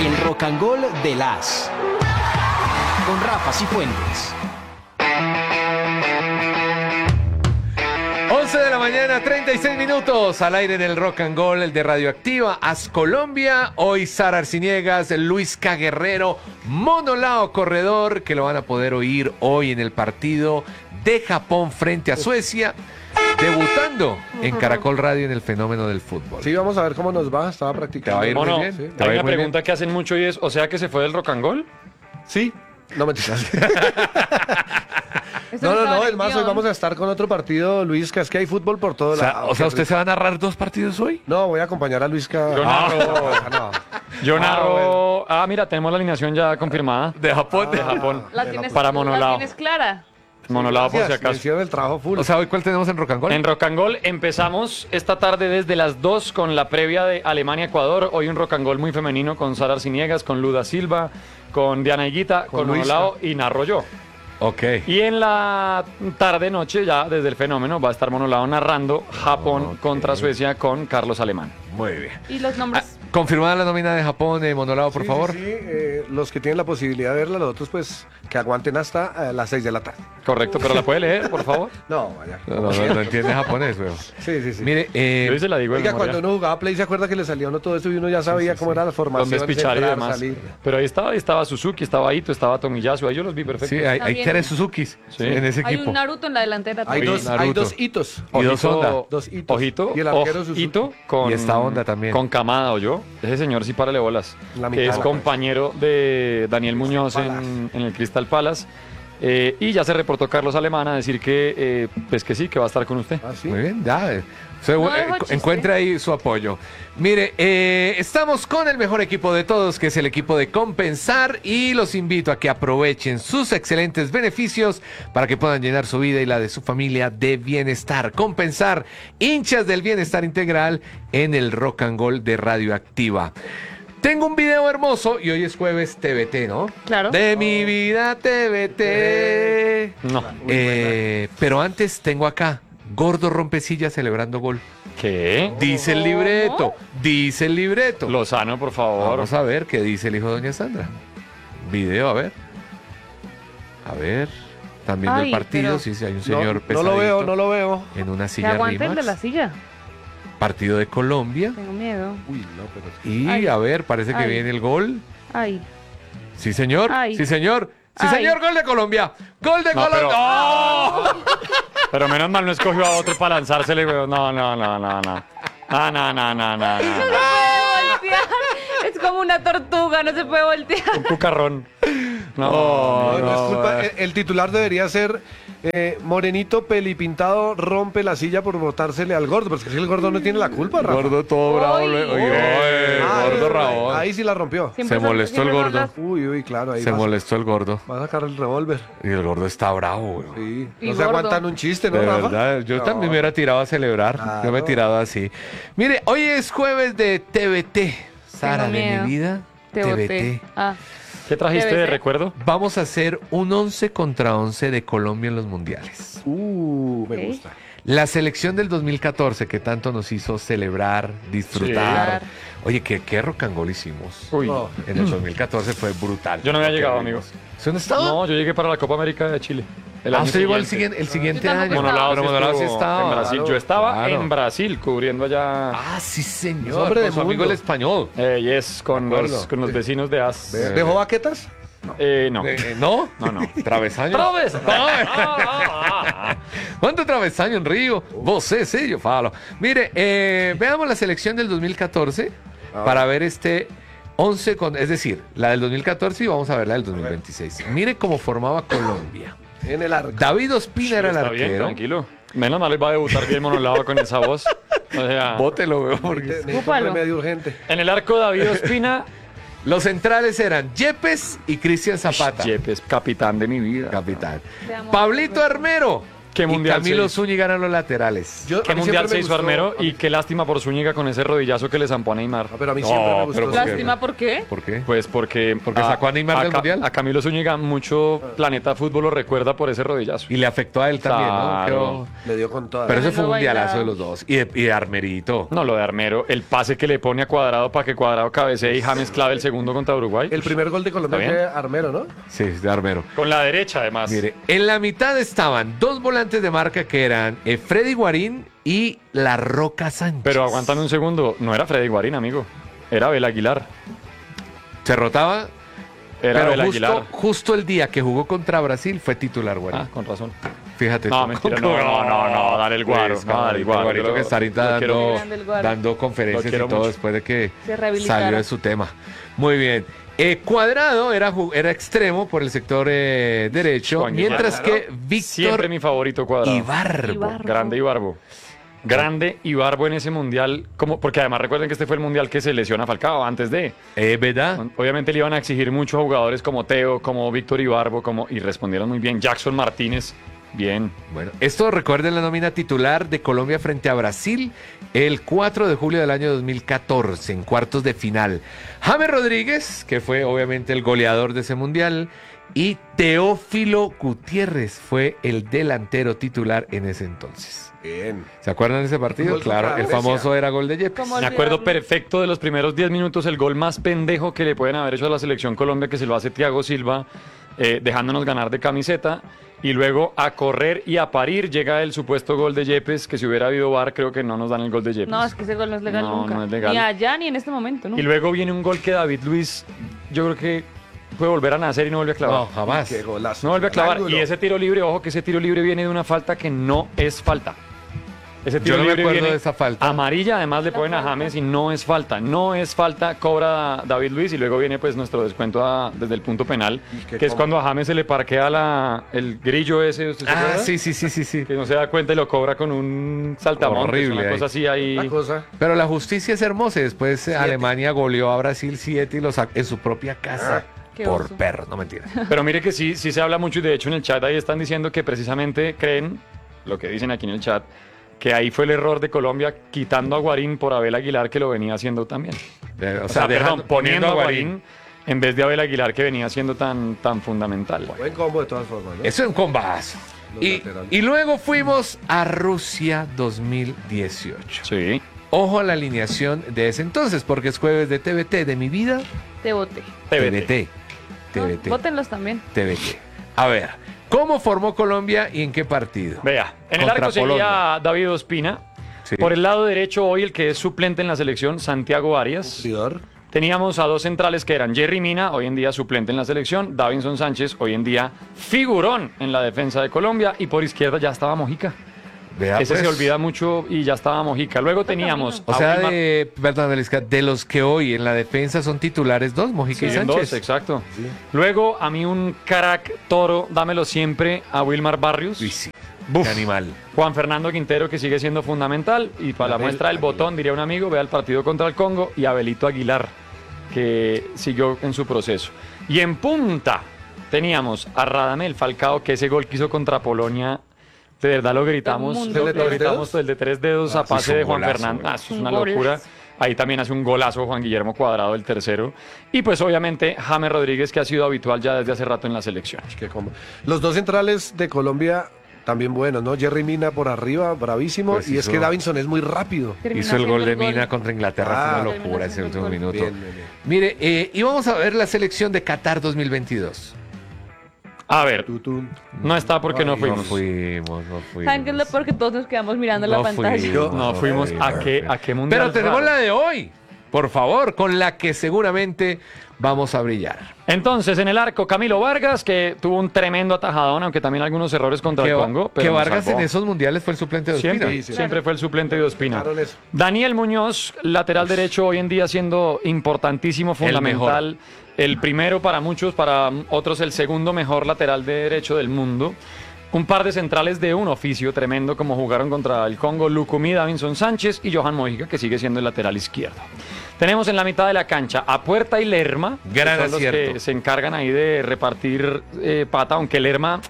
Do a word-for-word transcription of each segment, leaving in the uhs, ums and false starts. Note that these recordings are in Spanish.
El Rock and Roll de las con Rafa Cifuentes. once de la mañana, treinta y seis minutos, al aire en el Rock and Roll, el de Radioactiva, As Colombia. Hoy Sara Arciniegas, Luis K. Guerrero, Mono Lao Corredor, que lo van a poder oír hoy en el partido de Japón frente a Suecia, debutando en Caracol Radio en el fenómeno del fútbol. Sí, vamos a ver cómo nos va, estaba practicando. Te va a ir muy Mono, bien. Sí. Te va a hay ir una muy pregunta bien. que hacen mucho y es, o sea que se fue del rock and roll. Sí, no mentiras. Eso No, no, estaba no, en es más, hoy guión. vamos a estar con otro partido, Luis, que es que hay fútbol por todo O sea, lado. o sea, ¿usted se va a narrar dos partidos hoy? No, voy a acompañar a Luis Ca... Yo narro. Ah, no. Yo narro. bueno. Ah, mira, tenemos la alineación ya confirmada. De Japón. De Japón. La tienes, Para la Monolao. tienes clara. Monolao por si Gracias, me acaso. hicieron el trabajo full. O sea, ¿hoy cuál tenemos en Rock and Roll? En Rock and Roll empezamos esta tarde desde las dos con la previa de Alemania-Ecuador. Hoy un Rock and Roll muy femenino con Sara Arciniegas, con Luda Silva, con Diana Higuita, con, Con Luisa. Monolao y narro yo. Ok. Y en la tarde-noche, ya desde el fenómeno, va a estar Monolao narrando Japón Ok. contra Suecia con Carlos Alemán. Muy bien. Y los Ah, nombres. confirmada la nómina de Japón, de Monolao, por Sí, favor. Sí, sí, eh, los que tienen la posibilidad de verla, los otros pues que aguanten hasta eh, las seis de la tarde. Correcto, pero la puede leer, por favor. No, vaya. No, no, no, no entiende japonés, weón. Sí, sí, sí. Mire, eh, Yo se la digo de Oiga, memoria. cuando uno jugaba Play, ¿se acuerda que le salía a uno todo eso y uno ya sabía cómo era la formación? Donde es pichar y entrar, demás. salir? Pero ahí estaba, ahí estaba Suzuki, estaba Ito, estaba Tomiyasu, ahí yo los vi perfecto. sí, hay, hay También. tres Suzukis Sí. en ese Hay equipo. un Naruto en la delantera Hay también. dos, hay Naruto. dos hitos. Y dos Honda. Dos hitos. Ojito, Y el arquero oj- Suzuki. Ito con, Y esta Honda también. Con Kamada o yo. Ese señor sí párale bolas. La Que mitad es de la compañero de Daniel Muñoz en, en el Crystal Palace. Eh, y ya se reportó Carlos Alemán a decir que, eh, pues que sí, que va a estar con usted. ¿Ah, sí? Muy bien, ya. eh, se- No eh, dejó chiste. encuentra ahí su apoyo. Mire, eh, estamos con el mejor equipo de todos, que es el equipo de Compensar, y los invito a que aprovechen sus excelentes beneficios para que puedan llenar su vida y la de su familia de bienestar. Compensar, hinchas del bienestar integral en el Rock and Roll de Radioactiva. Tengo un video hermoso y hoy es jueves T V T, ¿no? Claro. De mi vida T V T. No. Eh, pero antes tengo acá Gordo Rompecilla celebrando gol. ¿Qué? Dice el libreto, dice el libreto. Lozano, por favor. Vamos a ver qué dice el hijo de doña Sandra. Video, a ver. A ver. También del Ay, partido, pero- sí, sí, hay un No, señor no pesadito lo veo, no lo veo. en una Que silla aguante el de Rimax. la silla. Partido de Colombia. Tengo miedo. Uy, no, pero es que... Y Ay. a ver, parece que Ay. viene el gol. Ay. Sí, señor. Ay. Sí, señor. Sí, Ay. señor, gol de Colombia. Gol de No, Colombia. pero- ¡Oh! Pero menos mal no escogió a otro para lanzársele, weón. No, no, no, no, no. No, no, no, no, no, no. No se puede voltear. Es como una tortuga, no se puede voltear. Un cucarrón. No, Oh, No, no, no, es culpa. eh. El, el titular debería ser eh, Morenito pelipintado rompe la silla por botársele al gordo. Pero es que si el gordo no tiene la culpa, Rafa. Gordo todo bravo. Ay. le- Oye, Uy. oye, Ah, gordo ahí- Rabón. Ahí sí la rompió. Siempre Se son- molestó el siempre son gordo. las- Uy, uy, claro, ahí Se va, molestó el gordo. va a sacar el revólver. Y el gordo está bravo, güey. Sí. Y No se gordo. aguantan un chiste, ¿no, De Rafa? verdad, yo No. también me hubiera tirado a celebrar. Claro. Yo me he tirado así. Mire, hoy es jueves de T V T. Sara, Tengo de miedo. mi vida. Te T V boté. T. Ah. ¿Qué trajiste Debe de ser. recuerdo? Vamos a hacer un once contra once de Colombia en los mundiales. Uh, me Ok. gusta. La selección del dos mil catorce que tanto nos hizo celebrar, disfrutar. Sí. Oye, ¿qué, qué rock and roll hicimos? Uy. No. En el dos mil catorce fue brutal. Yo no había Lo que llegado, vimos. amigo. ¿Usted no estaba? No, yo llegué para la Copa América de Chile. El Ah, año usted llegó el siguiente. siguiente, el siguiente Yo tampoco año. estaba. Monolao Pero sí Monolao sí estuvo estaba. en Brasil. claro, Yo estaba claro. en Brasil cubriendo allá. Ah, sí, Es señor. hombre de Con su amigo mundo. el español. Eh, yes, con De acuerdo. los, con los vecinos de As. ¿De- ¿Dejó baquetas? Eh, no. Eh, ¿No? No, no. ¿Travesaño? ¡Traves! ¿Cuánto travesaño en Río? Vos é, sí, yo falo. Mire, eh, veamos la selección del dos mil catorce para ver este once con, es decir, la del dos mil catorce y vamos a ver la del dos mil veintiséis. Mire cómo formaba Colombia. En el arco. David Ospina era el Está bien, arquero. tranquilo. Menos mal va a debutar bien Monolao con esa voz. O sea, Bótelo, weón, porque Necesito un Ocúpalo. remedio urgente. en el arco David Ospina, los centrales eran Yepes y Cristian Zapata. Yepes, capitán de mi vida. Capitán. Te amo. Pablito Armero, ¿Qué y mundial Camilo se hizo? Zúñiga eran los laterales. Yo- ¿Qué a mí mundial siempre se me hizo gustó- Armero? a mí- Y qué lástima por Zúñiga con ese rodillazo que le zampó a Neymar. Ah, pero a mí No, siempre me pero gustó. ¿por qué? Lástima, ¿por qué? ¿Por qué? Pues porque... Porque sacó a Neymar del Ca- Mundial. A Camilo Zúñiga mucho Planeta Fútbol lo recuerda por ese rodillazo. Y le afectó a él también, ¿no? Claro. Creo- Le dio con toda. Pero ese fue un Tremendo mundialazo de bailado. los dos. Y de, y de Armerito. No, lo de Armero, el pase que le pone a Cuadrado para que Cuadrado cabecee y James clave el segundo contra Uruguay. El primer gol de Colombia ¿Está bien? fue Armero, ¿no? Sí, de Armero. Con la derecha, además. Mire, en la mitad estaban dos volantes de marca que eran eh, Freddy Guarín y La Roca Sánchez. Pero aguántame un segundo, no era Freddy Guarín, amigo. Era Abel Aguilar. Se rotaba, Era pero Abel justo, Aguilar. justo el día que jugó contra Brasil fue titular Guarín. Ah, con razón. Fíjate. No, tú. mentira, no, no, no, no, dale el guaro, Pues, no, dale el guaro, Guarito yo lo- que está ahorita lo quiero dando, mucho. Grande el Guaro. dando conferencias Lo y quiero todo mucho. después de que Se rehabilitara. salió de su tema. Muy bien. Eh, Cuadrado era, ju- era extremo por el sector eh, derecho, Juan mientras Guillermo. que Víctor Siempre mi favorito Cuadrado. Ibarbo. Ibarbo. Grande Ibarbo. Grande Ibarbo en ese mundial, como, porque además recuerden que este fue el mundial que se lesiona a Falcao antes de. Eh, ¿verdad? Obviamente le iban a exigir mucho a jugadores como Teo, como Víctor Ibarbo, como, y respondieron muy bien. Jackson Martínez, bien. Bueno, esto recuerden la nómina titular de Colombia frente a Brasil el cuatro de julio del año dos mil catorce, en cuartos de final. James Rodríguez, que fue obviamente el goleador de ese mundial, y Teófilo Gutiérrez fue el delantero titular en ese entonces. Bien. ¿Se acuerdan de ese partido? Gol Claro, contra el Grecia. famoso era gol de Yepes. ¿Cómo Me acuerdo olvidarlo? perfecto de los primeros diez minutos, el gol más pendejo que le pueden haber hecho a la selección Colombia, que se lo hace Thiago Silva, eh, dejándonos ganar de camiseta. Y luego a correr y a parir llega el supuesto gol de Yepes, que si hubiera habido V A R creo que no nos dan el gol de Yepes. No, es que ese gol no es legal No, nunca. no es legal. Ni allá ni en este momento, ¿no? Y luego viene un gol que David Luiz, yo creo que puede volver a nacer y no vuelve a clavar. No, jamás. Qué golazo. No vuelve a clavar. Ángulo. Y ese tiro libre, ojo que ese tiro libre viene de una falta que no es falta. Ese tiro Yo no me libre acuerdo viene de esa falta. amarilla, además le La ponen a falta. James y no es falta. No es falta, cobra David Luiz y luego viene pues nuestro descuento a- desde el punto penal, qué que es cómo? cuando a James se le parquea la, el grillo ese. ¿usted se Ah, acuerda? sí, sí, sí, sí, sí. Que no se da cuenta y lo cobra con un saltamontes, Horrible una ahí. cosa así ahí. Una cosa. Pero la justicia es hermosa. y Después eh, Alemania goleó a Brasil siete y lo sacó en su propia casa. Qué Por oso. perros, no mentira. Pero mire que sí, sí se habla mucho y de hecho en el chat ahí están diciendo que precisamente creen, lo que dicen aquí en el chat, que ahí fue el error de Colombia quitando a Guarín por Abel Aguilar que lo venía haciendo también. Eh, O, sea, dejando- perdón, poniendo a Guarín en vez de Abel Aguilar que venía siendo tan, tan fundamental. Buen combo de todas formas, ¿no? Eso es un combazo. Los Y, laterales. y luego fuimos a Rusia dos mil dieciocho. Sí. Ojo a la alineación de ese entonces, porque es jueves de T V T de mi vida. Te voté. T V T. T V T. No, T V T. Vótenlos también. T V T. A ver, ¿cómo formó Colombia y en qué partido? Vea, en el Contra arco seguía Polonia. David Ospina. Sí. Por el lado derecho hoy el que es suplente en la selección, Santiago Arias. Cumplidor. Teníamos a dos centrales que eran Jerry Mina, hoy en día suplente en la selección, Davinson Sánchez, hoy en día figurón en la defensa de Colombia, y por izquierda ya estaba Mojica. Vea, Ese se pues. olvida mucho y ya estaba Mojica. Luego teníamos O a sea, Wilmar- de, perdón, Elisca, de los que hoy en la defensa son titulares dos, Mojica y Sí, en Sánchez. dos, exacto. Luego a mí un crack toro, dámelo siempre, a Wilmar Barrios. Uy, sí. Buf. Qué animal. Juan Fernando Quintero, que sigue siendo fundamental. Y para la Abel muestra del Aguilar. botón, diría un amigo, vea el partido contra el Congo. Y Abelito Aguilar, que siguió en su proceso. Y en punta teníamos a Radamel Falcao, que ese gol que hizo contra Polonia, de verdad lo gritamos. Todo el mundo Lo, ¿El de tres gritamos dedos? el de tres dedos Ah, a sí, pase es un de Juan golazo, Fernando. güey. Ah, eso es Un una locura. golazo. Ahí también hace un golazo Juan Guillermo Cuadrado, el tercero. Y pues obviamente James Rodríguez, que ha sido habitual ya desde hace rato en la selección. Qué combo. Los dos centrales de Colombia también buenos, ¿no? Jerry Mina por arriba, bravísimo. Pues y es hizo- que Davinson es muy rápido. Termina Hizo el haciendo gol de Mina contra Inglaterra, Ah, fue una termina locura ese haciendo último el gol. minuto. Bien, bien, bien. Mire, eh, y vamos a ver la selección de Qatar dos mil veintidós. A ver, Tutún. no está porque no Ay, No fuimos. fuimos, no fuimos. ¿Saben qué es lo peor? Que todos nos quedamos mirando la No pantalla. fuimos, No fuimos. ¿A qué, a qué mundial? Pero tenemos raro? la de hoy, por favor, con la que seguramente vamos a brillar. Entonces, en el arco, Camilo Vargas, que tuvo un tremendo atajadón, aunque también algunos errores contra Que, el Congo. Pero que nos Vargas salvó. en esos mundiales fue el suplente de Ospina. Siempre, sí. siempre fue el suplente de Ospina. Claro, eso. Daniel Muñoz, lateral derecho, hoy en día siendo importantísimo, fundamental. El, primero para muchos, para otros el segundo mejor lateral derecho del mundo. Un par de centrales de un oficio tremendo, como jugaron contra el Congo, Lucumí, Davinson Sánchez y Johan Mojica, que sigue siendo el lateral izquierdo. Tenemos en la mitad de la cancha a Puerta y Lerma, Gran que son los acierto. que se encargan ahí de repartir eh, pata, aunque Lerma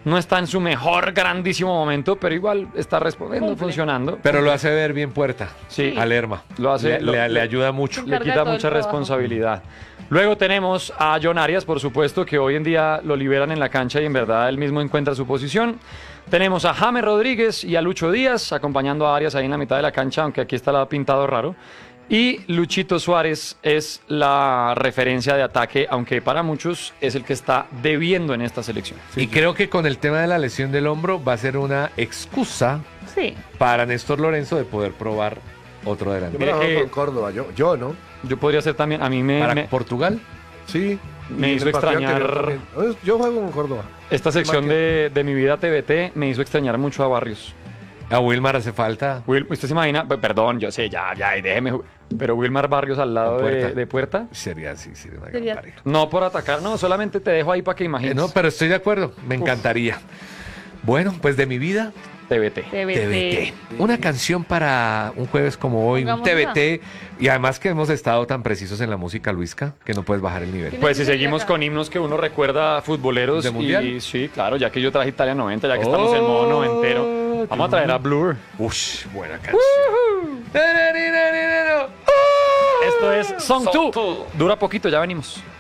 No está en su mejor, grandísimo momento, pero igual está respondiendo, Cumple. funcionando. Pero lo hace ver bien Puerta. Sí. A Lerma. Lo hace- Le, lo- le- le ayuda mucho. Se Le encarga quita todo el mucha trabajo. responsabilidad. Luego tenemos a John Arias, por supuesto, que hoy en día lo liberan en la cancha y en verdad él mismo encuentra su posición. Tenemos a James Rodríguez y a Lucho Díaz acompañando a Arias ahí en la mitad de la cancha, aunque aquí está la pintado raro. Y Luchito Suárez es la referencia de ataque, aunque para muchos es el que está debiendo en esta selección. y creo que con el tema de la lesión del hombro va a ser una excusa Sí. para Néstor Lorenzo de poder probar otro Yo me delantero. la Mire juego que- con Córdoba, yo, yo ¿no? Yo podría ser también, a mí me, Para me- Portugal. Sí. Me y en hizo el partido extrañar- anterior también. Yo juego con Córdoba. esta sección de, de mi vida T V T me hizo extrañar mucho a Barrios. A Wilmar hace falta. Will, ¿usted se imagina? P- Perdón, yo sé, ya, ya, déjeme. ju- Pero Wilmar Barrios al lado Con de, Puerta. de Puerta. Sería así, sería una Sería- gran pareja. No por atacar, no, solamente te dejo ahí para que imagines. Eh, no, pero estoy de acuerdo. Me encantaría. Bueno, pues de mi vida, T V T. T V T V T. Una canción para un jueves como hoy, un Pongámosla. T V T. Y además que hemos estado tan precisos en la música, Luisca, que no puedes bajar el nivel. Tiene Pues que si seguir seguimos acá. con himnos que uno recuerda futboleros. ¿De mundial? Y sí, claro, ya que yo traje Italia noventa, ya que estamos en modo noventero. Vamos a traer a Blur. Ush, buena canción. Esto es Song two. Dura poquito, ya venimos.